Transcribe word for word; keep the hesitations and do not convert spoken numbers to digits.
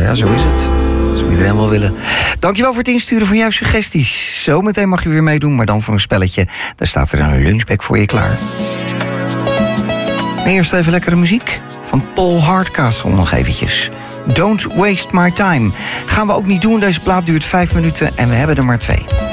ja, zo is het. Dat zou iedereen wel willen. Dankjewel voor het insturen van jouw suggesties. Zometeen mag je weer meedoen, maar dan voor een spelletje. Daar staat er een lunchbag voor je klaar. Eerst even lekkere muziek van Paul Hardcastle nog eventjes. Don't Waste My Time. Gaan we ook niet doen. Deze plaat duurt vijf minuten en we hebben er maar twee.